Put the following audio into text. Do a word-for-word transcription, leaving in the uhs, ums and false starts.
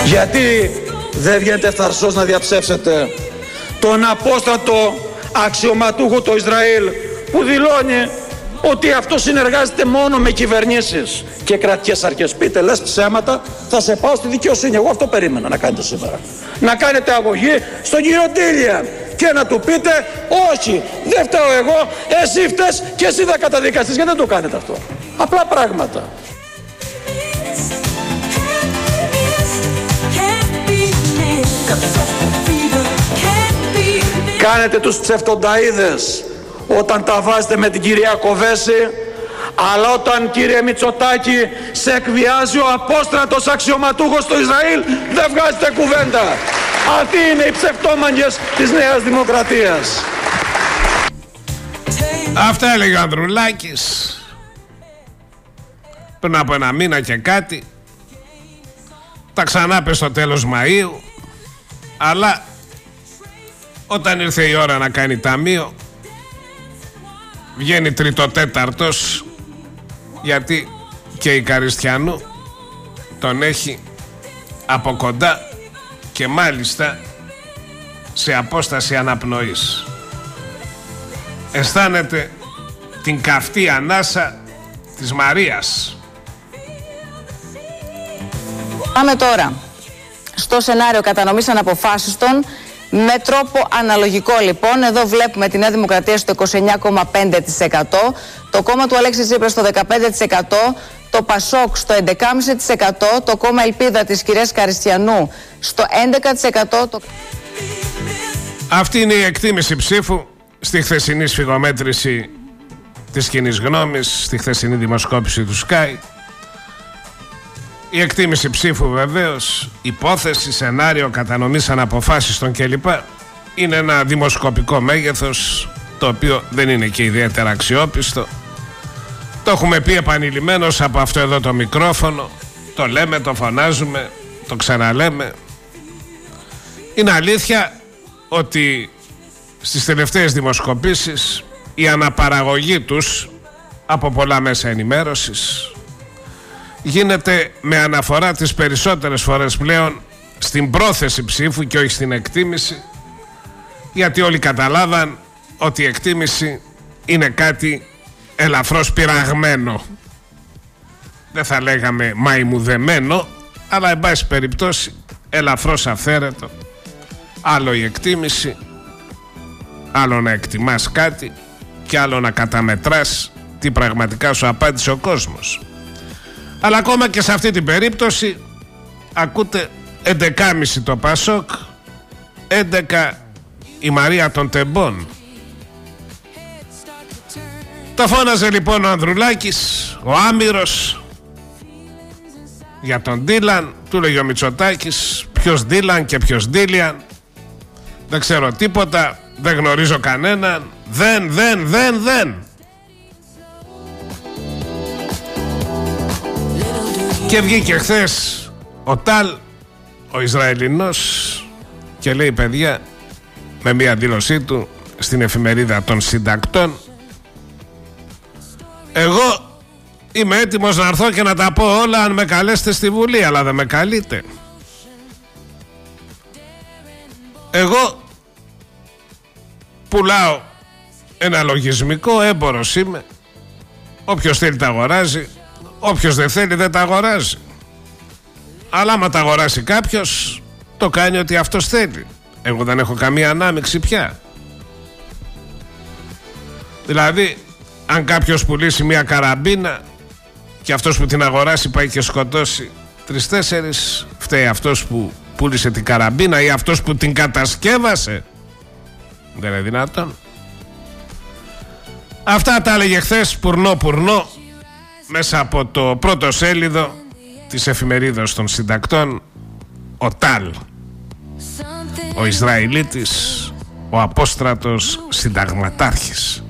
Γιατί δεν βγαίνετε φθαρσός να διαψεύσετε τον απόστατο αξιωματούχο του Ισραήλ που δηλώνει ότι αυτό συνεργάζεται μόνο με κυβερνήσεις και κρατικές αρχές? Πείτε, λες ψέματα, θα σε πάω στη δικαιοσύνη. Εγώ αυτό περίμενα να κάνετε σήμερα. Να κάνετε αγωγή στον κύριο Τίλιαν και να του πείτε, όχι, δεν φταίω εγώ, εσύ φταίς και εσύ θα καταδικαστείς. Γιατί δεν το κάνετε αυτό? Απλά πράγματα. Κάνετε τους ψευτονταΐδες όταν τα βάζετε με την κυρία Κοβέση, αλλά όταν, κύριε Μητσοτάκη, σε εκβιάζει ο απόστρατος αξιωματούχος στο Ισραήλ, δεν βγάζετε κουβέντα. Αυτοί είναι οι ψευτόμαγγες της Νέας Δημοκρατίας. Αυτά έλεγε ο Ανδρουλάκης πριν από ένα μήνα και κάτι. Τα ξανά πες στο τέλος Μαΐου, αλλά όταν ήρθε η ώρα να κάνει ταμείο, βγαίνει τριτοτέταρτος, γιατί και η Καριστιανού τον έχει από κοντά και μάλιστα σε απόσταση αναπνοής. Αισθάνεται την καυτή ανάσα της Μαρίας. Πάμε τώρα στο σενάριο κατανομής αναποφάσιστων με τρόπο αναλογικό, λοιπόν. Εδώ βλέπουμε τη Νέα Δημοκρατία στο είκοσι εννιά κόμμα πέντε τοις εκατό, το κόμμα του Αλέξη Τσίπρα στο δεκαπέντε τοις εκατό, το Πασόκ στο έντεκα κόμμα πέντε τοις εκατό, το κόμμα Ελπίδα της κυρίας Καριστιανού στο έντεκα τοις εκατό. Το... Αυτή είναι η εκτίμηση ψήφου στη χθεσινή σφιγομέτρηση της κοινής γνώμης, στη χθεσινή δημοσκόπηση του Sky. Η εκτίμηση ψήφου, βεβαίως, υπόθεση, σενάριο κατανομής αναποφάσιστων κλπ. Είναι ένα δημοσκοπικό μέγεθος, το οποίο δεν είναι και ιδιαίτερα αξιόπιστο. Το έχουμε πει επανειλημμένως από αυτό εδώ το μικρόφωνο. Το λέμε, το φωνάζουμε, το ξαναλέμε. Είναι αλήθεια ότι στις τελευταίες δημοσκοπήσεις η αναπαραγωγή τους από πολλά μέσα ενημέρωσης γίνεται με αναφορά τις περισσότερες φορές πλέον στην πρόθεση ψήφου και όχι στην εκτίμηση, γιατί όλοι καταλάβαν ότι η εκτίμηση είναι κάτι ελαφρώς πειραγμένο. Δεν θα λέγαμε μαϊμουδεμένο, αλλά εν πάση περιπτώσει ελαφρώς αυθαίρετο. Άλλο η εκτίμηση, άλλο να εκτιμάς κάτι και άλλο να καταμετράς τι πραγματικά σου απάντησε ο κόσμος. Αλλά ακόμα και σε αυτή την περίπτωση ακούτε έντεκα κόμμα πέντε το Πασόκ, έντεκα η Μαρία των Τεμπών. Το φώναζε λοιπόν ο Ανδρουλάκης, ο Άμυρος, για τον Ντίλαν. Του λέγει ο Μητσοτάκης, ποιος Ντίλαν και ποιος Ντίλιαν? Δεν ξέρω τίποτα, δεν γνωρίζω κανέναν, δεν, δεν, δεν, δεν. Και βγήκε χθες ο Τάλ, ο Ισραηλινός, και λέει, παιδιά, με μια δήλωσή του στην εφημερίδα των συντακτών, εγώ είμαι έτοιμος να έρθω και να τα πω όλα αν με καλέσετε στη Βουλή, αλλά δεν με καλείτε. Εγώ πουλάω ένα λογισμικό, έμπορος είμαι, όποιος θέλει τα αγοράζει, όποιος δεν θέλει δεν τα αγοράζει. Αλλά άμα τα αγοράσει κάποιος, το κάνει ότι αυτός θέλει. Εγώ δεν έχω καμία ανάμειξη πια. Δηλαδή, αν κάποιος πουλήσει μια καραμπίνα και αυτός που την αγοράσει πάει και σκοτώσει τρεις-τέσσερις, φταίει αυτός που πούλησε την καραμπίνα ή αυτός που την κατασκεύασε? Δεν είναι δυνατόν. Αυτά τα έλεγε χθες πουρνό πουρνό μέσα από το πρώτο σέλιδο της εφημερίδας των συντακτών ο Τάλ, ο Ισραηλίτης, ο απόστρατος συνταγματάρχης.